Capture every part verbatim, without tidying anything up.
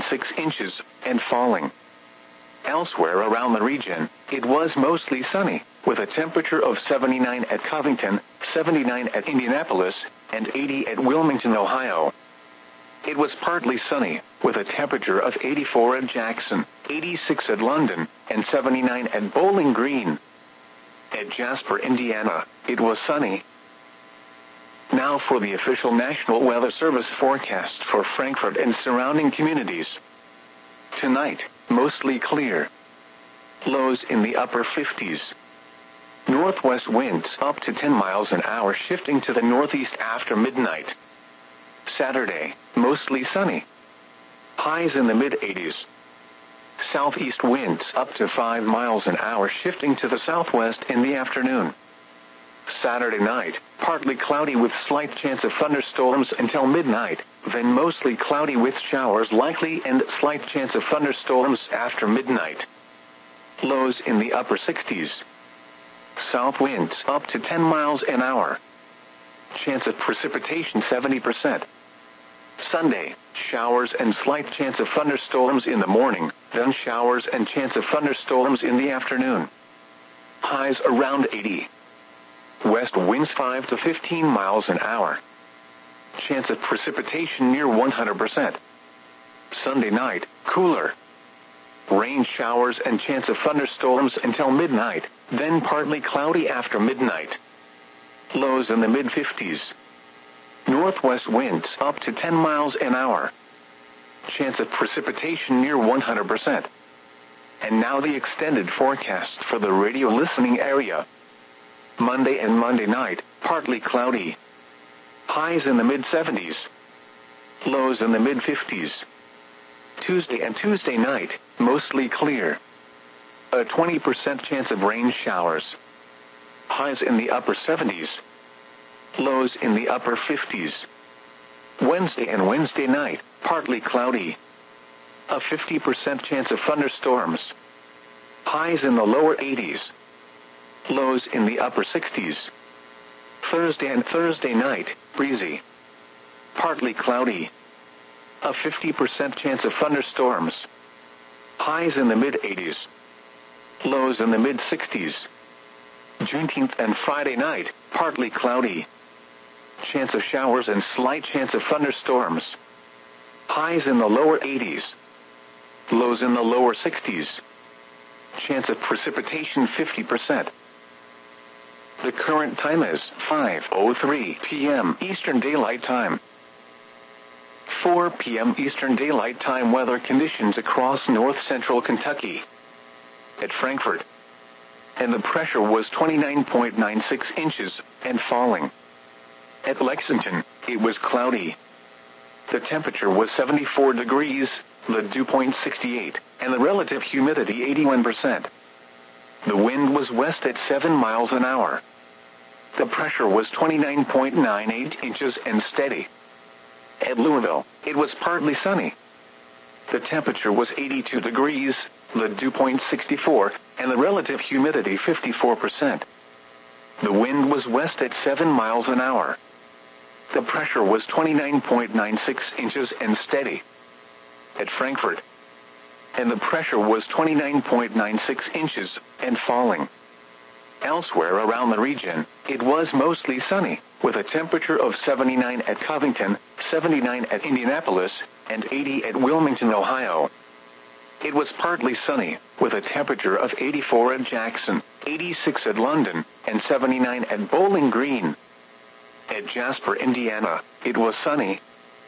six inches, and falling. Elsewhere around the region, it was mostly sunny, with a temperature of seventy-nine at Covington, seventy-nine at Indianapolis, and eighty at Wilmington, Ohio. It was partly sunny, with a temperature of eighty-four at Jackson, eighty-six at London, and seventy-nine at Bowling Green. At Jasper, Indiana, it was sunny. Now for the official National Weather Service forecast for Frankfort and surrounding communities. Tonight, mostly clear. Lows in the upper fifties. Northwest winds up to ten miles an hour, shifting to the northeast after midnight. Saturday, mostly sunny. Highs in the mid-eighties. Southeast winds up to five miles an hour, shifting to the southwest in the afternoon. Saturday night, partly cloudy with slight chance of thunderstorms until midnight, then mostly cloudy with showers likely and slight chance of thunderstorms after midnight. Lows in the upper sixties. South winds up to ten miles an hour. Chance of precipitation seventy percent. Sunday, showers and slight chance of thunderstorms in the morning, then showers and chance of thunderstorms in the afternoon. Highs around eighty. West winds five to fifteen miles an hour. Chance of precipitation near one hundred percent. Sunday night, cooler. Rain showers and chance of thunderstorms until midnight, then partly cloudy after midnight. Lows in the mid-fifties. Northwest winds up to ten miles an hour. Chance of precipitation near one hundred percent. And now the extended forecast for the radio listening area. Monday and Monday night, partly cloudy. Highs in the mid-seventies. Lows in the mid-fifties. Tuesday and Tuesday night, mostly clear. A twenty percent chance of rain showers. Highs in the upper seventies. Lows in the upper fifties. Wednesday and Wednesday night, partly cloudy. A fifty percent chance of thunderstorms. Highs in the lower eighties. Lows in the upper sixties. Thursday and Thursday night, breezy. Partly cloudy. A fifty percent chance of thunderstorms. Highs in the mid-eighties. Lows in the mid-sixties. Juneteenth and Friday night, partly cloudy. Chance of showers and slight chance of thunderstorms. Highs in the lower eighties. Lows in the lower sixties. Chance of precipitation fifty percent. The current time is five oh three p.m. Eastern Daylight Time. four p.m. Eastern Daylight Time weather conditions across north-central Kentucky. At Frankfort. And the pressure was twenty-nine point nine six inches, and falling. At Lexington, it was cloudy. The temperature was seventy-four degrees, the dew point sixty-eight, and the relative humidity eighty-one percent. The wind was west at seven miles an hour. The pressure was twenty-nine point nine eight inches and steady. At Louisville, it was partly sunny. The temperature was eighty-two degrees, the dew point sixty-four, and the relative humidity fifty-four percent. The wind was west at seven miles an hour. The pressure was twenty-nine point nine six inches and steady. At Frankfort. And the pressure was twenty-nine point nine six inches, and falling. Elsewhere around the region, it was mostly sunny, with a temperature of seventy-nine at Covington, seventy-nine at Indianapolis, and eighty at Wilmington, Ohio. It was partly sunny, with a temperature of eighty-four at Jackson, eighty-six at London, and seventy-nine at Bowling Green. At Jasper, Indiana, it was sunny.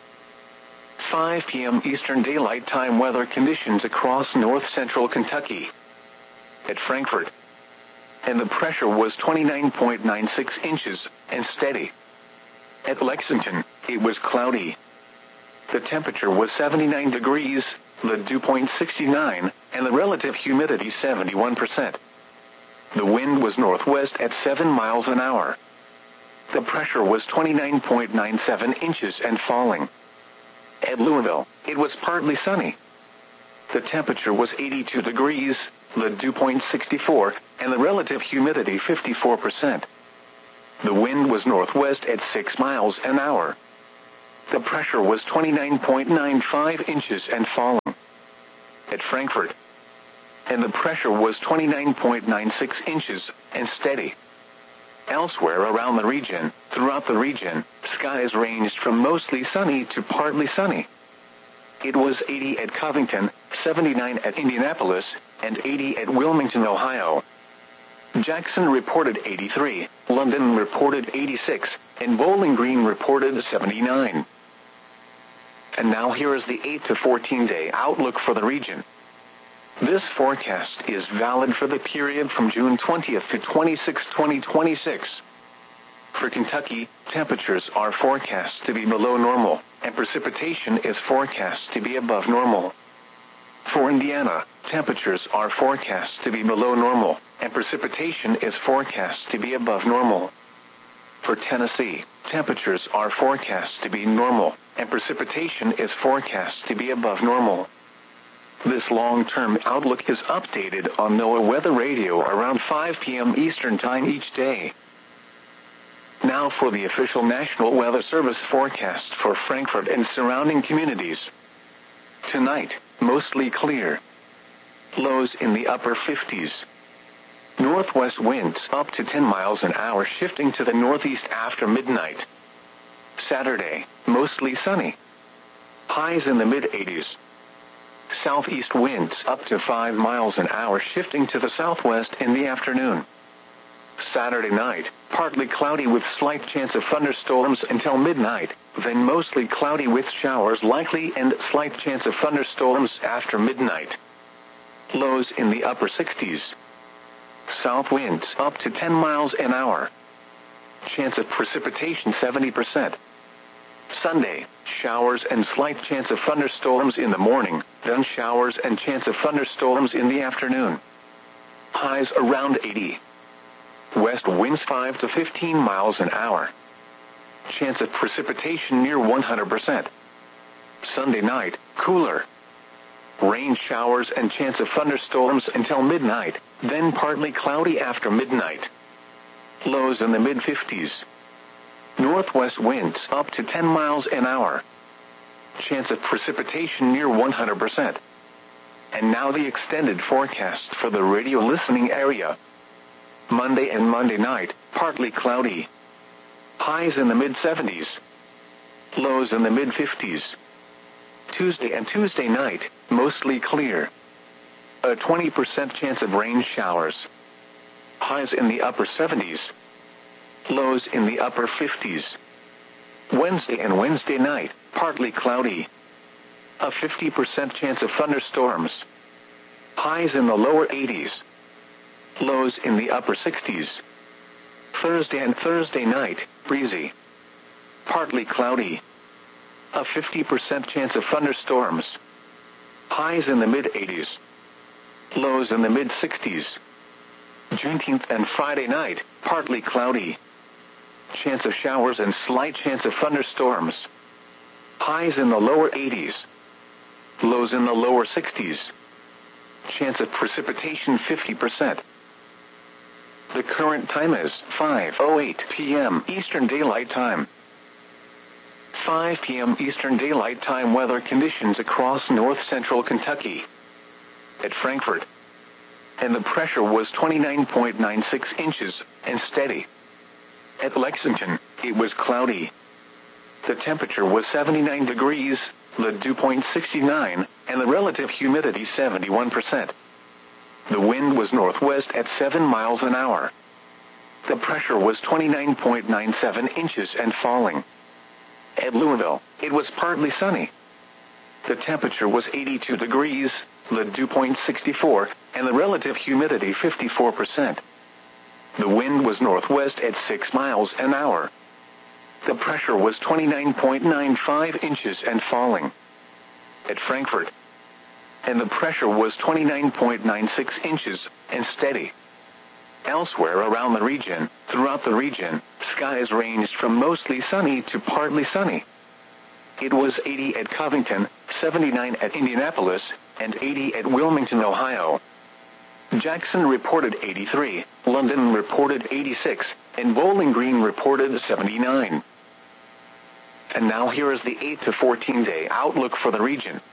five p.m. Eastern Daylight Time weather conditions across north-central Kentucky. At Frankfort. And the pressure was twenty-nine point nine six inches, and steady. At Lexington, it was cloudy. The temperature was seventy-nine degrees, the dew point sixty-nine, and the relative humidity seventy-one percent. The wind was northwest at seven miles an hour. The pressure was twenty-nine point nine seven inches and falling. At Louisville, it was partly sunny. The temperature was eighty-two degrees, the dew point sixty-four, and the relative humidity fifty-four percent. The wind was northwest at six miles an hour. The pressure was twenty-nine point nine five inches and falling. at Frankfurt, and the pressure was twenty-nine point nine six inches and steady. Elsewhere around the region, throughout the region, skies ranged from mostly sunny to partly sunny. It was eighty at Covington, seventy-nine at Indianapolis, and eighty at Wilmington, Ohio. Jackson reported eighty-three, London reported eighty-six, and Bowling Green reported seventy-nine. And now here is the eight to fourteen day outlook for the region. This forecast is valid for the period from June twentieth to twenty-sixth, twenty twenty-six. For Kentucky, temperatures are forecast to be below normal, and precipitation is forecast to be above normal. For Indiana, temperatures are forecast to be below normal, and precipitation is forecast to be above normal. For Tennessee, temperatures are forecast to be normal, and precipitation is forecast to be above normal. This long-term outlook is updated on NOAA Weather Radio around five p m Eastern Time each day. Now for the official National Weather Service forecast for Frankfurt and surrounding communities. Tonight, mostly clear. Lows in the upper fifties. Northwest winds up to ten miles an hour, shifting to the northeast after midnight. Saturday, mostly sunny. Highs in the mid-eighties. Southeast winds up to five miles an hour, shifting to the southwest in the afternoon. Saturday night, partly cloudy with slight chance of thunderstorms until midnight, then mostly cloudy with showers likely and slight chance of thunderstorms after midnight. Lows in the upper sixties. South winds up to ten miles an hour. Chance of precipitation seventy percent. Sunday, showers and slight chance of thunderstorms in the morning, then showers and chance of thunderstorms in the afternoon. Highs around eighty. West winds five to fifteen miles an hour. Chance of precipitation near one hundred percent. Sunday night, cooler. Rain showers and chance of thunderstorms until midnight, then partly cloudy after midnight. Lows in the mid-fifties. Northwest winds up to ten miles an hour. Chance of precipitation near one hundred percent. And now the extended forecast for the radio listening area. Monday and Monday night, partly cloudy. Highs in the mid-seventies. Lows in the mid-fifties. Tuesday and Tuesday night, mostly clear. A twenty percent chance of rain showers. Highs in the upper seventies. Lows in the upper fifties. Wednesday and Wednesday night, partly cloudy. A fifty percent chance of thunderstorms. Highs in the lower eighties. Lows in the upper sixties. Thursday and Thursday night, breezy. Partly cloudy. A fifty percent chance of thunderstorms. Highs in the mid-eighties. Lows in the mid-sixties. Juneteenth and Friday night, partly cloudy. Chance of showers and slight chance of thunderstorms. Highs in the lower eighties. Lows in the lower sixties. Chance of precipitation fifty percent. The current time is five oh eight p m Eastern Daylight Time. five p m Eastern Daylight Time weather conditions across north-central Kentucky. At Frankfurt, and the pressure was twenty-nine point nine six inches and steady. At Lexington, it was cloudy. The temperature was seventy-nine degrees, the dew point sixty-nine, and the relative humidity seventy-one percent. The wind was northwest at seven miles an hour. The pressure was twenty-nine point nine seven inches and falling. At Louisville, it was partly sunny. The temperature was eighty-two degrees, the dew point sixty-four, and the relative humidity fifty-four percent. The wind was northwest at six miles an hour. The pressure was twenty-nine point nine five inches and falling. At Frankfurt, and the pressure was twenty-nine point nine six inches and steady. Elsewhere around the region, throughout the region, skies ranged from mostly sunny to partly sunny. It was eighty at Covington, seventy-nine at Indianapolis, and eighty at Wilmington, Ohio. Jackson reported eighty-three, London reported eighty-six, and Bowling Green reported seventy-nine. And now here is the eight to fourteen day outlook for the region.